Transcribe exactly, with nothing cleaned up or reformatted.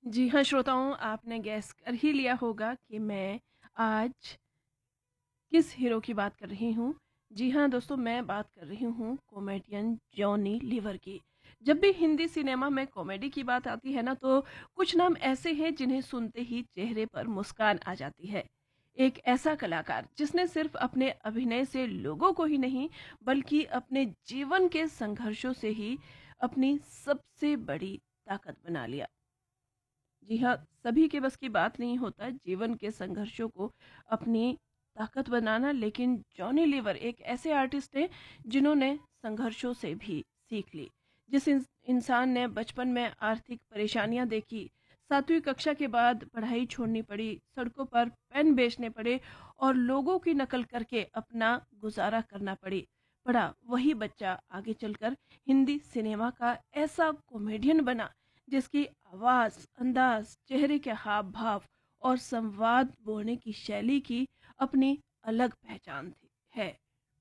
जी हाँ, श्रोताओं, आपने गैस कर ही लिया होगा कि मैं आज किस हीरो की बात कर रही हूँ। जी हाँ दोस्तों, मैं बात कर रही हूँ कॉमेडियन जॉनी लीवर की। जब भी हिंदी सिनेमा में कॉमेडी की बात आती है ना, तो कुछ नाम ऐसे हैं जिन्हें सुनते ही चेहरे पर मुस्कान आ जाती है। एक ऐसा कलाकार जिसने सिर्फ अपने अभिनय से लोगों को ही नहीं, बल्कि अपने जीवन के संघर्षों से ही अपनी सबसे बड़ी ताकत बना लिया। जी हाँ, सभी के बस की बात नहीं होता जीवन के संघर्षों को अपनी ताकत बनाना, लेकिन जॉनी लीवर एक ऐसे आर्टिस्ट हैं जिन्होंने संघर्षों से भी सीख ली। जिस इंस, इंसान ने बचपन में आर्थिक परेशानियां देखी, सातवीं कक्षा के बाद पढ़ाई छोड़नी पड़ी, सड़कों पर पेन बेचने पड़े और लोगों की नकल करके अपना गुजारा करना पड़ी, पड़ा वही बच्चा आगे चलकर हिंदी सिनेमा का ऐसा कॉमेडियन बना जिसकी आवाज, अंदाज, चेहरे के हाव भाव और संवाद बोलने की शैली की अपनी अलग पहचान थी है।